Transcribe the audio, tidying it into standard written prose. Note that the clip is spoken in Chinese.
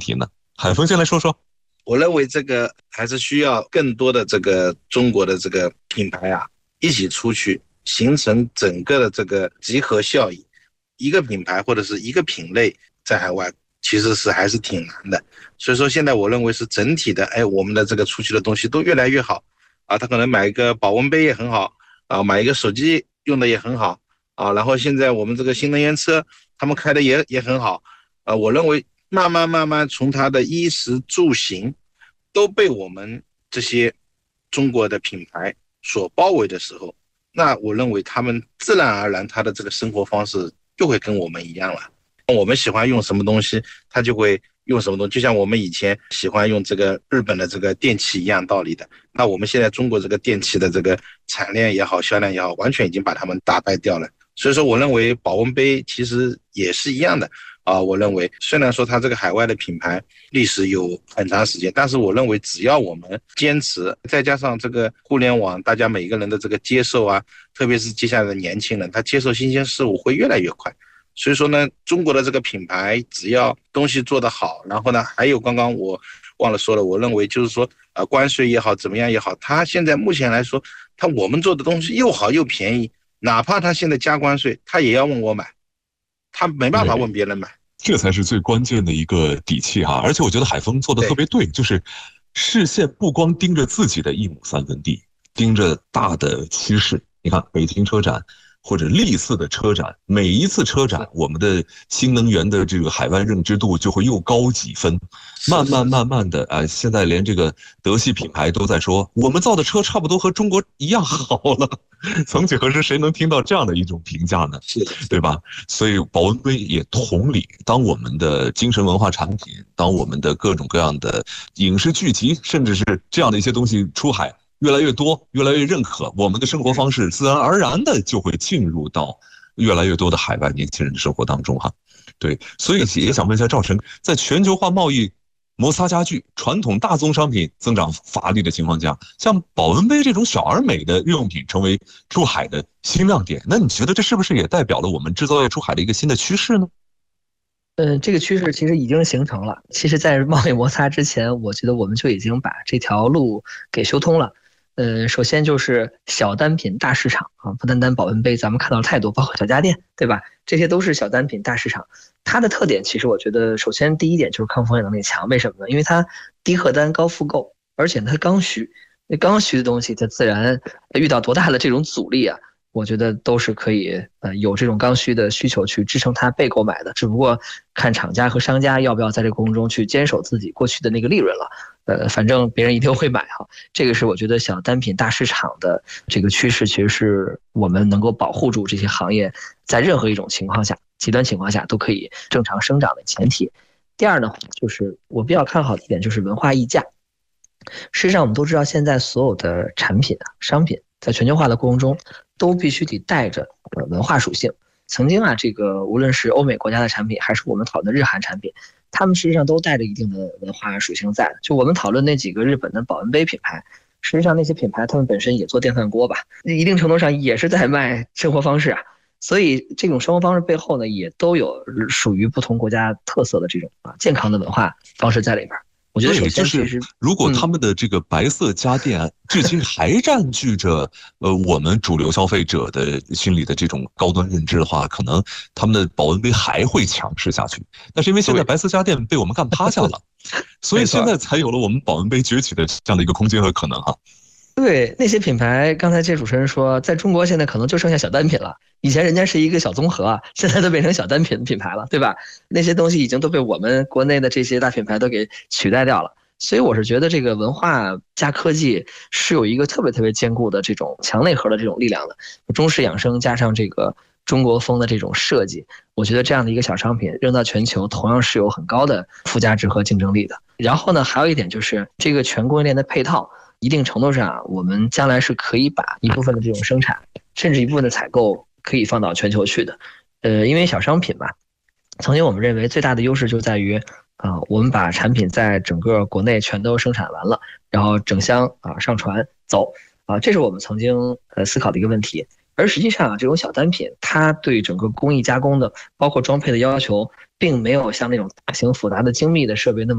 题呢？海峰先来说说。 我认为这个还是需要更多的这个中国的这个品牌啊，一起出去，形成整个的这个集合效应。一个品牌或者是一个品类在海外其实是还是挺难的。所以说现在我认为是整体的，我们的这个出去的东西都越来越好啊，他可能买一个保温杯也很好啊，买一个手机用的也很好啊，然后现在我们这个新能源车他们开的也很好啊，我认为慢慢从它的衣食住行都被我们这些中国的品牌所包围的时候，那我认为他们自然而然他的这个生活方式就会跟我们一样了。我们喜欢用什么东西，他就会用什么东西，就像我们以前喜欢用这个日本的这个电器一样道理的。那我们现在中国这个电器的这个产量也好，销量也好，完全已经把他们打败掉了。所以说我认为保温杯其实也是一样的啊，我认为虽然说它这个海外的品牌历史有很长时间，但是我认为只要我们坚持，再加上这个互联网大家每个人的这个接受啊，特别是接下来的年轻人，他接受新鲜事物会越来越快。所以说呢，中国的这个品牌只要东西做得好，然后呢还有刚刚我忘了说了，我认为就是说关税也好怎么样也好，它现在目前来说，我们做的东西又好又便宜，哪怕他现在加关税，他也要问我买，他没办法问别人买。 这才是最关键的一个底气哈。而且我觉得海峰做的特别对，就是视线不光盯着自己的一亩三分地，盯着大的趋势。你看北京车展或者历次的车展，每一次车展我们的新能源的这个海外认知度就会又高几分，慢慢的现在连这个德系品牌都在说我们造的车差不多和中国一样好了。曾几何时谁能听到这样的一种评价呢？对吧？所以保温杯也同理，当我们的精神文化产品，当我们的各种各样的影视剧集，甚至是这样的一些东西出海越来越多，越来越认可，我们的生活方式自然而然的就会进入到越来越多的海外年轻人的生活当中哈。对，所以也想问一下赵晨，在全球化贸易摩擦加剧、传统大宗商品增长乏力的情况下，像保温杯这种小而美的日用品成为出海的新亮点，那你觉得这是不是也代表了我们制造业出海的一个新的趋势呢？ 这个趋势其实已经形成了。其实，在贸易摩擦之前，我觉得我们就已经把这条路给修通了。首先就是小单品大市场啊，不单单保温杯，咱们看到了太多，包括小家电，对吧？这些都是小单品大市场。它的特点其实我觉得，首先第一点就是抗风险能力强。为什么呢？因为它低客单高复购，而且它刚需。那刚需的东西，它自然遇到多大的这种阻力啊，我觉得都是可以有这种刚需的需求去支撑它被购买的，只不过看厂家和商家要不要在这个过程中去坚守自己过去的那个利润了。反正别人一定会买哈，这个是我觉得小单品大市场的这个趋势，其实是我们能够保护住这些行业在任何一种情况下、极端情况下都可以正常生长的前提。第二呢，就是我比较看好的一点就是文化溢价。事实上，我们都知道现在所有的产品商品在全球化的过程中都必须得带着文化属性。曾经这个无论是欧美国家的产品，还是我们讨论的日韩产品，他们实际上都带着一定的文化属性在。就我们讨论那几个日本的保温杯品牌，实际上那些品牌他们本身也做电饭锅吧，一定程度上也是在卖生活方式啊。所以这种生活方式背后呢，也都有属于不同国家特色的这种健康的文化方式在里边。我觉得首先其实， 如果他们的这个白色家电至今还占据着我们主流消费者的心里的这种高端认知的话，可能他们的保温杯还会强势下去。但是因为现在白色家电被我们干趴下了，所以现在才有了我们保温杯崛起的这样的一个空间和可能哈。 对，那些品牌，刚才这主持人说，在中国现在可能就剩下小单品了。以前人家是一个小综合，现在都变成小单品品牌了，对吧？那些东西已经都被我们国内的这些大品牌都给取代掉了。所以我是觉得这个文化加科技是有一个特别坚固的这种强内核的这种力量的。中式养生加上这个中国风的这种设计，我觉得这样的一个小商品扔到全球同样是有很高的附加值和竞争力的。然后呢，还有一点就是这个全供应链的配套，一定程度上我们将来是可以把一部分的这种生产，甚至一部分的采购可以放到全球去的。因为小商品嘛，曾经我们认为最大的优势就在于我们把产品在整个国内全都生产完了，然后整箱上船走这是我们曾经思考的一个问题。而实际上这种小单品它对整个工艺加工的包括装配的要求并没有像那种大型复杂的精密的设备那么